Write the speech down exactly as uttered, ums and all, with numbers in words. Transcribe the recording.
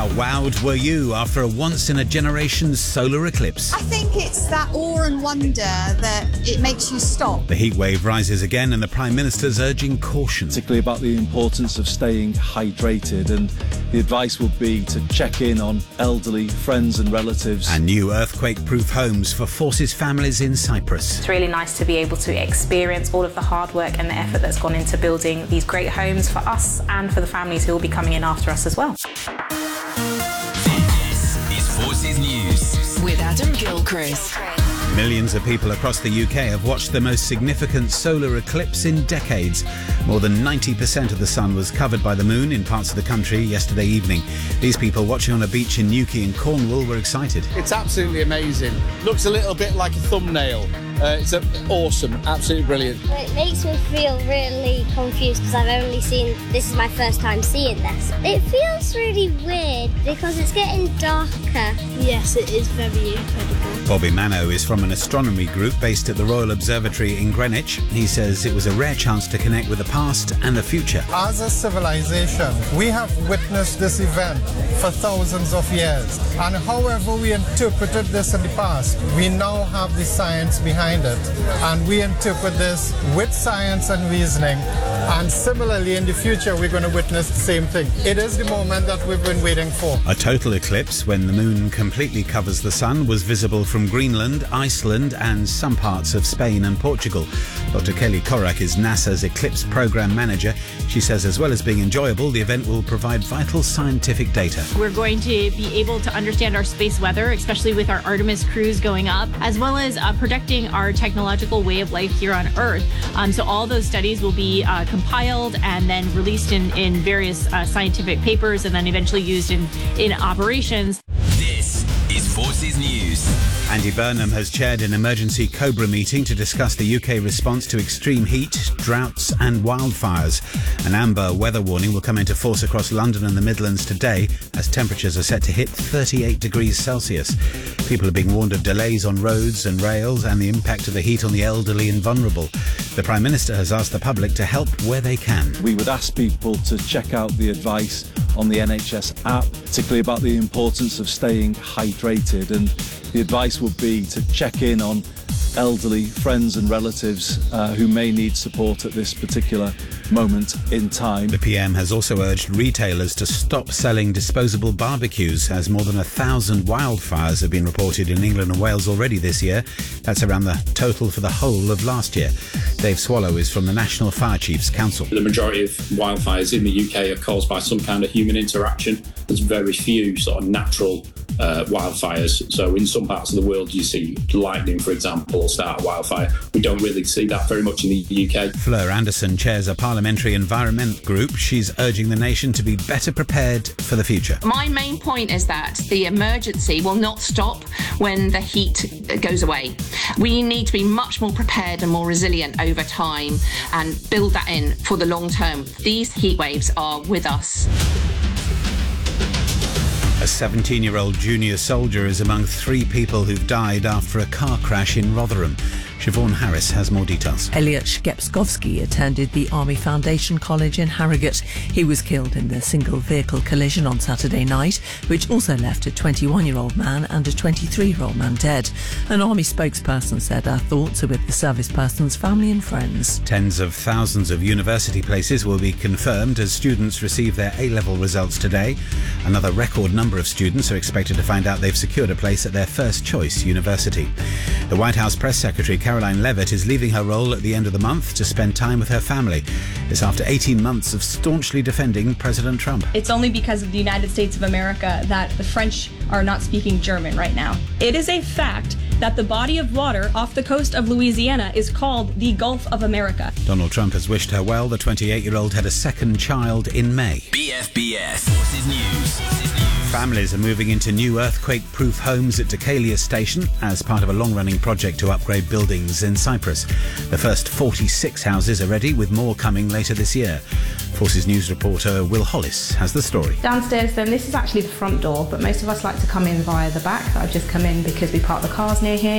How wowed were you after a once-in-a-generation solar eclipse? I think it's that awe and wonder that it makes you stop. The heat wave rises again and the Prime Minister's urging caution. Particularly about the importance of staying hydrated, and the advice would be to check in on elderly friends and relatives. And new earthquake-proof homes for Forces families in Cyprus. It's really nice to be able to experience all of the hard work and the effort that's gone into building these great homes for us and for the families who will be coming in after us as well. This is Forces News with Adam Gilchrist. Millions of people across the U K have watched the most significant solar eclipse in decades. More than ninety percent of the sun was covered by the moon in parts of the country yesterday evening. These people watching on a beach in Newquay in Cornwall were excited. It's absolutely amazing. Looks a little bit like a thumbnail. Uh, it's a, awesome, absolutely brilliant. It makes me feel really confused because I've only seen, this is my first time seeing this. It feels really weird because it's getting darker. Yes, it is very incredible. Bobby Mano is from an astronomy group based at the Royal Observatory in Greenwich. He says it was a rare chance to connect with the past and the future. As a civilization, we have witnessed this event for thousands of years. And however we interpreted this in the past, we now have the science behind it, and we interpret this with science and reasoning, and similarly in the future we're going to witness the same thing. It is the moment that we've been waiting for. A total eclipse, when the moon completely covers the sun, was visible from Greenland, Iceland and some parts of Spain and Portugal. Doctor Kelly Korak is NASA's Eclipse Program Manager. She says as well as being enjoyable, the event will provide vital scientific data. We're going to be able to understand our space weather, especially with our Artemis crews going up, as well as uh, protecting our technological way of life here on Earth. Um, so all those studies will be uh, compiled and then released in, in various uh, scientific papers and then eventually used in, in operations. This is Forces News. Andy Burnham has chaired an emergency COBRA meeting to discuss the U K response to extreme heat, droughts and wildfires. An amber weather warning will come into force across London and the Midlands today as temperatures are set to hit thirty-eight degrees Celsius. People are being warned of delays on roads and rails and the impact of the heat on the elderly and vulnerable. The Prime Minister has asked the public to help where they can. We would ask people to check out the advice on the N H S app, particularly about the importance of staying hydrated, and the advice would be to check in on elderly friends and relatives uh, who may need support at this particular moment in time. The P M has also urged retailers to stop selling disposable barbecues as more than a thousand wildfires have been reported in England and Wales already this year. That's around the total for the whole of last year. Dave Swallow is from the National Fire Chiefs Council. The majority of wildfires in the U K are caused by some kind of human interaction. There's very few sort of natural Uh, wildfires. So in some parts of the world you see lightning, for example, start a wildfire. We don't really see that very much in the U K. Fleur Anderson chairs a parliamentary environment group. She's urging the nation to be better prepared for the future. My main point is that the emergency will not stop when the heat goes away. We need to be much more prepared and more resilient over time and build that in for the long term. These heat waves are with us. A seventeen-year-old junior soldier is among three people who've died after a car crash in Rotherham. Siobhan Harris has more details. Elliot Shkepskovsky attended the Army Foundation College in Harrogate. He was killed in the single-vehicle collision on Saturday night, which also left a twenty-one-year-old man and a twenty-three-year-old man dead. An Army spokesperson said our thoughts are with the service person's family and friends. Tens of thousands of university places will be confirmed as students receive their A-level results today. Another record number of students are expected to find out they've secured a place at their first choice university. The White House press secretary Caroline Leavitt is leaving her role at the end of the month to spend time with her family. It's after eighteen months of staunchly defending President Trump. It's only because of the United States of America that the French are not speaking German right now. It is a fact that the body of water off the coast of Louisiana is called the Gulf of America. Donald Trump has wished her well. The twenty-eight-year-old had a second child in May. B F B S Forces News. Families are moving into new earthquake-proof homes at Deucalion Station as part of a long-running project to upgrade buildings in Cyprus. The first forty-six houses are ready, with more coming later this year. Forces News reporter Will Hollis has the story. Downstairs then, this is actually the front door, but most of us like to come in via the back. I've just come in because we park the cars near here.